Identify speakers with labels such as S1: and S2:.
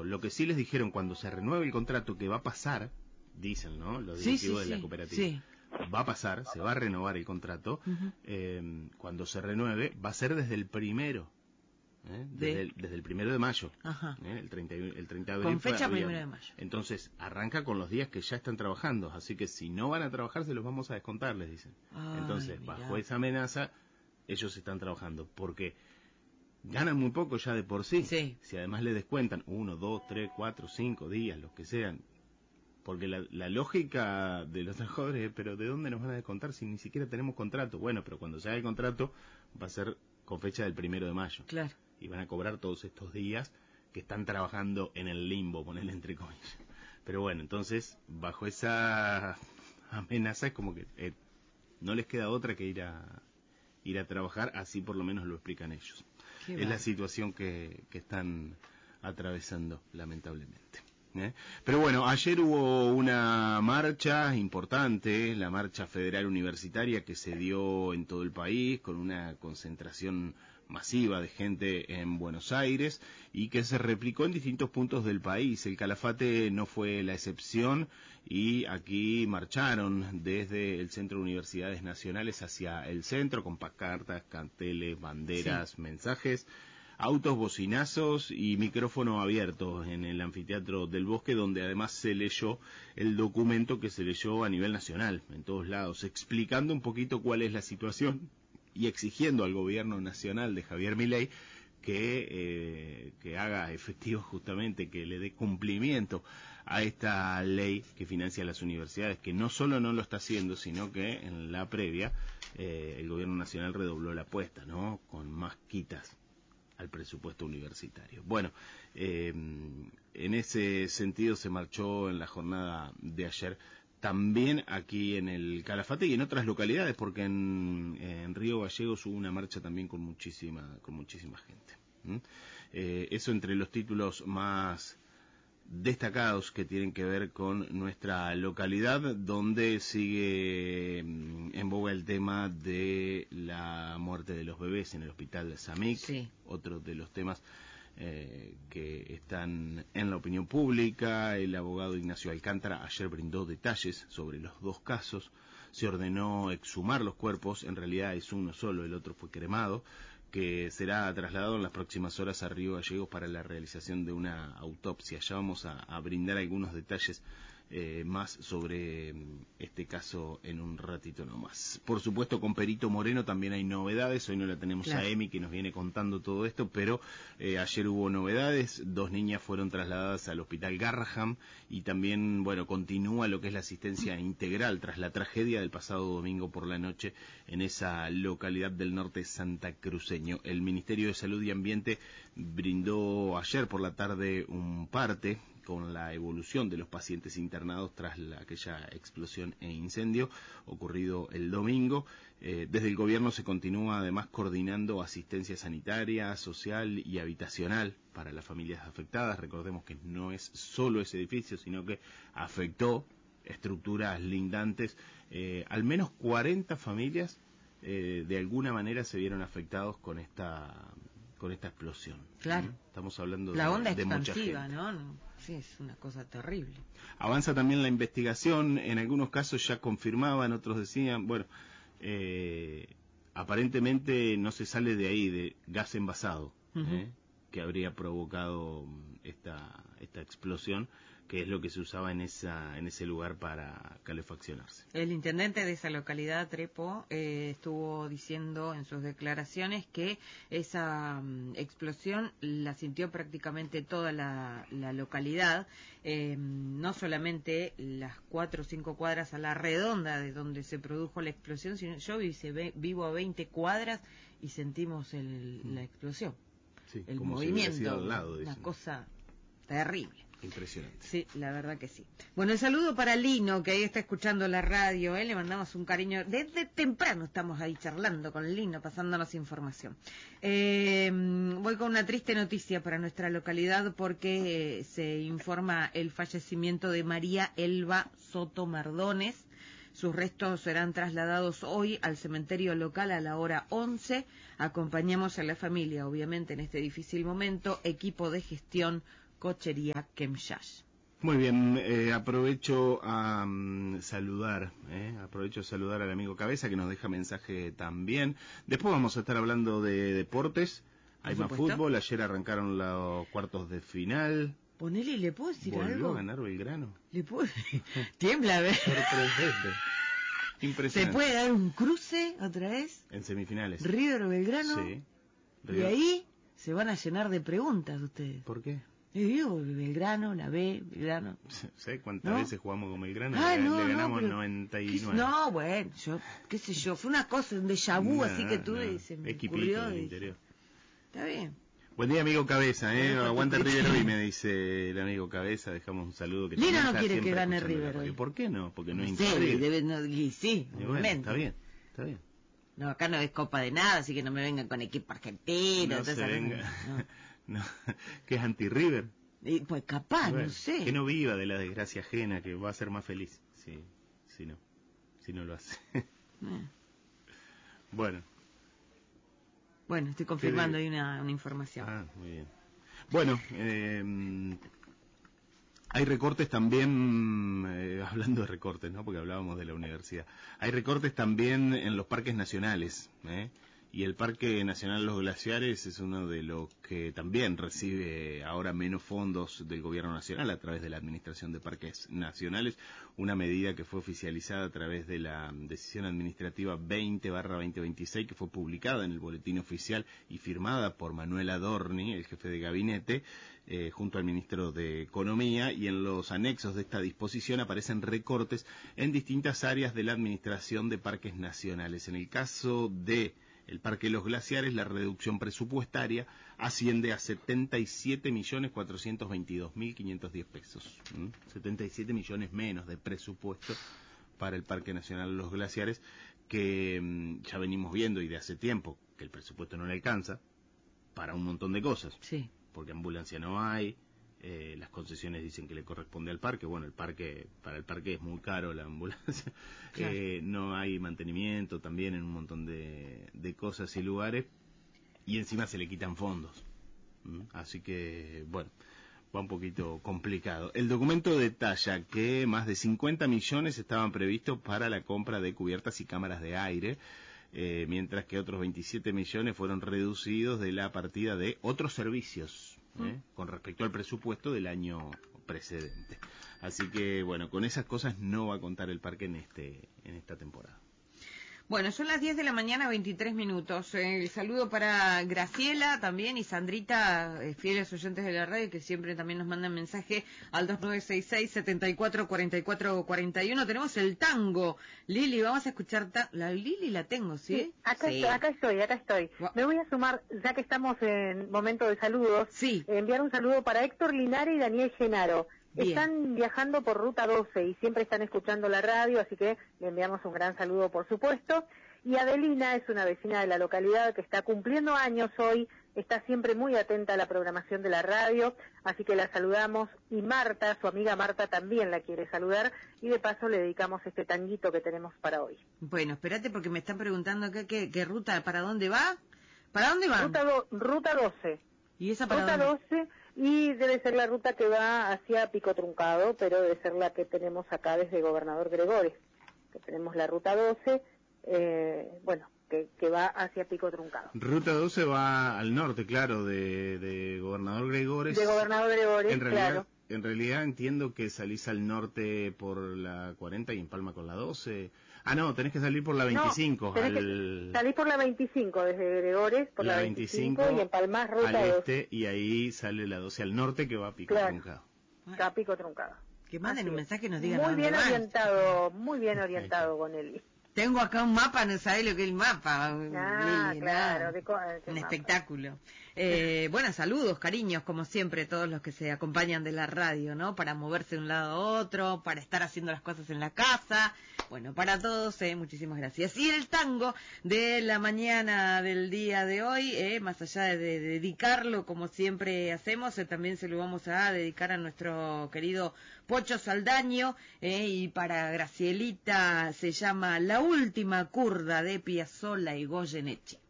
S1: Lo que sí les dijeron, cuando se renueve el contrato, que va a pasar, dicen, ¿no?, los directivos de la cooperativa,
S2: sí.
S1: va a pasar, se va a renovar el contrato, cuando se renueve, va a ser desde el primero, desde el 1 de mayo, el 30 de abril.
S2: Con fecha 1 de mayo.
S1: Entonces, arranca con los días que ya están trabajando, así que si no van a trabajar, se los vamos a descontar, les dicen. Entonces, bajo esa amenaza, ellos están trabajando, porque ganan muy poco ya de por sí. Si además le descuentan 1, 2, 3, 4, 5 días, los que sean, porque la lógica de los trabajadores es, pero ¿de dónde nos van a descontar si ni siquiera tenemos contrato? Bueno, pero cuando se haga el contrato va a ser con fecha del 1 de mayo.
S2: Claro.
S1: Y van a cobrar todos estos días que están trabajando en el limbo, ponerle entre comillas. Pero bueno, entonces, bajo esa amenaza es como que no les queda otra que ir a trabajar, así por lo menos lo explican ellos. Es la situación que están atravesando, lamentablemente. Pero bueno, ayer hubo una marcha importante, la marcha federal universitaria, que se dio en todo el país, con una concentración masiva de gente en Buenos Aires, y que se replicó en distintos puntos del país. El Calafate no fue la excepción, y aquí marcharon desde el Centro de Universidades Nacionales hacia el centro, con pancartas, carteles, banderas, mensajes, autos, bocinazos y micrófono abierto en el anfiteatro del Bosque, donde además se leyó el documento que se leyó a nivel nacional, en todos lados, explicando un poquito cuál es la situación y exigiendo al gobierno nacional de Javier Milei que haga efectivo, justamente, que le dé cumplimiento a esta ley que financia las universidades, que no solo no lo está haciendo, sino que en la previa el gobierno nacional redobló la apuesta, ¿no?, con más quitas al presupuesto universitario. Bueno, en ese sentido se marchó en la jornada de ayer, también aquí en el Calafate y en otras localidades, porque en Río Gallegos hubo una marcha también con muchísima gente. Eso entre los títulos más destacados que tienen que ver con nuestra localidad, donde sigue en boga el tema de la muerte de los bebés en el hospital de Samic, otro de los temas que están en la opinión pública. El abogado Ignacio Alcántara ayer brindó detalles sobre los dos casos. Se ordenó exhumar los cuerpos, en realidad es uno solo, el otro fue cremado, que será trasladado en las próximas horas a Río Gallegos para la realización de una autopsia. Ya vamos a brindar algunos detalles más sobre este caso en un ratito nomás. Por supuesto, con Perito Moreno también hay novedades. Hoy no la tenemos a Emi, que nos viene contando todo esto, pero ayer hubo novedades. 2 niñas fueron trasladadas al hospital Garraham, y también, bueno, continúa lo que es la asistencia integral tras la tragedia del pasado domingo por la noche en esa localidad del norte santacruceño. El Ministerio de Salud y Ambiente brindó ayer por la tarde un parte con la evolución de los pacientes internados tras aquella explosión e incendio ocurrido el domingo. Desde el gobierno se continúa además coordinando asistencia sanitaria, social y habitacional para las familias afectadas. Recordemos que no es solo ese edificio, sino que afectó estructuras lindantes. Al menos 40 familias de alguna manera se vieron afectados con esta explosión.
S2: Claro.
S1: Estamos hablando
S2: la onda
S1: de mucha
S2: expansiva,
S1: gente.
S2: ¿no? Sí, es una cosa terrible.
S1: Avanza también la investigación. En algunos casos ya confirmaban, otros decían, bueno, aparentemente no se sale de ahí, de gas envasado, que habría provocado esta explosión, que es lo que se usaba en ese lugar para calefaccionarse.
S2: El intendente de esa localidad, Trepo, estuvo diciendo en sus declaraciones que esa explosión la sintió prácticamente toda la localidad, no solamente las 4 o 5 cuadras a la redonda de donde se produjo la explosión, sino yo vivo a 20 cuadras y sentimos la explosión.
S1: Sí,
S2: el
S1: como
S2: movimiento,
S1: si al lado,
S2: una cosa terrible.
S1: Impresionante.
S2: Sí, la verdad que sí. Bueno, el saludo para Lino, que ahí está escuchando la radio, le mandamos un cariño. Desde temprano estamos ahí charlando con Lino, pasándonos información. Voy con una triste noticia para nuestra localidad, porque se informa el fallecimiento de María Elba Soto Mardones. Sus restos serán trasladados hoy al cementerio local a la hora 11. Acompañamos a la familia, obviamente, en este difícil momento. Equipo de gestión Cochería Kemyash.
S1: Muy bien, aprovecho a saludar al amigo Cabeza que nos deja mensaje también. Después vamos a estar hablando de deportes. Hay más fútbol, ayer arrancaron los cuartos de final.
S2: Ponele, ¿le puedo decir algo?
S1: ¿Volvió a ganar Belgrano?
S2: ¿Le puedo? Tiembla, a ver.
S1: Sorprendente. Impresionante.
S2: ¿Se puede dar un cruce otra vez?
S1: En semifinales.
S2: River o Belgrano.
S1: Sí.
S2: Y ahí se van a llenar de preguntas ustedes.
S1: ¿Por qué?
S2: Les digo, Belgrano, la B, Belgrano.
S1: ¿Sabes cuántas veces jugamos con Belgrano? Le ganamos 99.
S2: No, bueno, qué sé yo, fue una cosa, un déjà vu así que tuve y se me ocurrió.
S1: Del interior.
S2: Está bien.
S1: Buen día, amigo Cabeza, aguanta River hoy, me dice el amigo Cabeza, dejamos un saludo. Que
S2: Lina no quiere que gane River hoy.
S1: ¿Por qué no? Porque no es
S2: sí, obviamente.
S1: Bueno, está bien.
S2: No, acá no es copa de nada, así que no me vengan con equipo argentino.
S1: No se venga. No. ¿Qué es anti-River?
S2: Pues capaz, no sé.
S1: Que no viva de la desgracia ajena, que va a ser más feliz si no lo hace.
S2: Bueno, estoy confirmando ahí una información.
S1: Muy bien. Bueno, hay recortes también, hablando de recortes, ¿no? Porque hablábamos de la universidad. Hay recortes también en los parques nacionales, y el Parque Nacional Los Glaciares es uno de los que también recibe ahora menos fondos del Gobierno Nacional a través de la Administración de Parques Nacionales, una medida que fue oficializada a través de la decisión administrativa 20/2026 que fue publicada en el Boletín Oficial y firmada por Manuel Adorni, el jefe de gabinete, junto al ministro de Economía, y en los anexos de esta disposición aparecen recortes en distintas áreas de la Administración de Parques Nacionales. En el caso de el Parque Los Glaciares, la reducción presupuestaria asciende a 77.422.510 pesos. 77 millones menos de presupuesto para el Parque Nacional Los Glaciares, que ya venimos viendo y de hace tiempo que el presupuesto no le alcanza para un montón de cosas.
S2: Sí.
S1: Porque ambulancia no hay, las concesiones dicen que le corresponde al parque. Bueno, para el parque es muy caro la ambulancia. Claro. No hay mantenimiento también en un montón de cosas y lugares, y encima se le quitan fondos. Así que, bueno, va un poquito complicado. El documento detalla que más de 50 millones estaban previstos para la compra de cubiertas y cámaras de aire, mientras que otros 27 millones fueron reducidos de la partida de otros servicios, con respecto al presupuesto del año precedente. Así que, bueno, con esas cosas no va a contar el parque en esta temporada.
S2: Bueno, son las 10 de la mañana, 23 minutos. El saludo para Graciela también y Sandrita, fieles oyentes de la radio, que siempre también nos mandan mensaje al 2966-744441. Tenemos el tango. Lili, vamos a escuchar... La Lili la tengo, ¿sí?
S3: Sí, acá estoy. Me voy a sumar, ya que estamos en momento de saludos, enviar un saludo para Héctor Linares y Daniel Genaro. Bien. Están viajando por Ruta 12 y siempre están escuchando la radio, así que le enviamos un gran saludo, por supuesto. Y Adelina es una vecina de la localidad que está cumpliendo años hoy, está siempre muy atenta a la programación de la radio, así que la saludamos. Y Marta, su amiga Marta, también la quiere saludar, y de paso le dedicamos este tanguito que tenemos para hoy.
S2: Bueno, espérate porque me están preguntando qué ruta, ¿para dónde va? ¿Para dónde va?
S3: Ruta 12.
S2: ¿Y esa para
S3: Ruta
S2: dónde?
S3: 12, y debe ser la ruta que va hacia Pico Truncado, pero debe ser la que tenemos acá desde Gobernador Gregores, que tenemos la Ruta 12, que va hacia Pico Truncado.
S1: Ruta 12 va al norte, claro, de Gobernador Gregores.
S3: De Gobernador Gregores, claro.
S1: En realidad entiendo que salís al norte por la 40 y empalma con la 12. No, tenés que salir por la 25.
S3: Salís por la 25 desde Gregores, por la 25 y empalmás Ruta
S1: al este, y ahí sale la 12 al norte que va a Pico Truncado.
S3: A Pico Truncado.
S2: Que manden un mensaje y nos digan
S3: muy bien orientado con él.
S2: Tengo acá un mapa, no sabés lo que es el mapa.
S3: Claro.
S2: Un espectáculo. Bueno, saludos, cariños, como siempre, todos los que se acompañan de la radio, ¿no? Para moverse de un lado a otro, para estar haciendo las cosas en la casa. Bueno, para todos, muchísimas gracias. Y el tango de la mañana del día de hoy, más allá de dedicarlo, como siempre hacemos, también se lo vamos a dedicar a nuestro querido Pocho Saldaño, y para Gracielita se llama La Última Curda de Piazzolla y Goyeneche.